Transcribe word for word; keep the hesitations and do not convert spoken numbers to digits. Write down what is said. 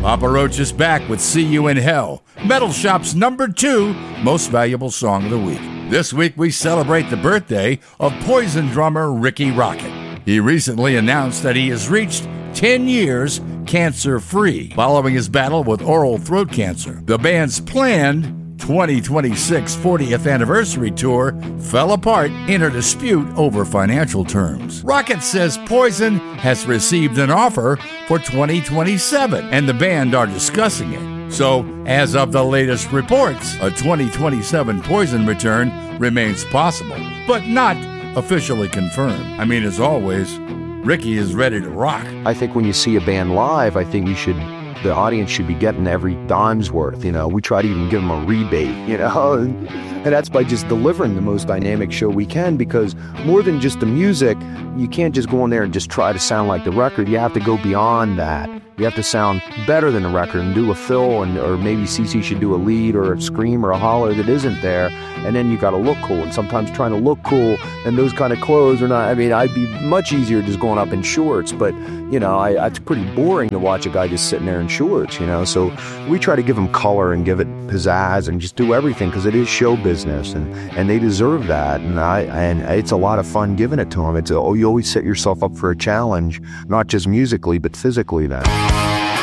Papa Roach is back with See You in Hell, Metal Shop's number two most valuable song of the week. This week we celebrate the birthday of Poison drummer Rikki Rockett. He recently announced that he has reached ten years cancer-free following his battle with oral throat cancer. The band's planned twenty twenty-six fortieth anniversary tour fell apart in a dispute over financial terms. Rockett says Poison has received an offer for twenty twenty-seven, and the band are discussing it. So, as of the latest reports, a twenty twenty-seven Poison return remains possible, but not officially confirmed. I mean, as always, Rikki is ready to rock. I think when you see a band live, I think you should, the audience should be getting every dime's worth. You know, we try to even give them a rebate, you know, and, and that's by just delivering the most dynamic show we can, because more than just the music, you can't just go in there and just try to sound like the record. You have to go beyond that. You have to sound better than the record and do a fill, and or maybe C C should do a lead or a scream or a holler that isn't there, and then you got to look cool. And sometimes trying to look cool and those kind of clothes are not, I mean, I'd be much easier just going up in shorts, but, you know, I, it's pretty boring to watch a guy just sitting there in shorts, you know, so we try to give him color and give it pizzazz and just do everything, because it is show business, and, and they deserve that, and I and it's a lot of fun giving it to them. It's a, oh, you always set yourself up for a challenge, not just musically, but physically then.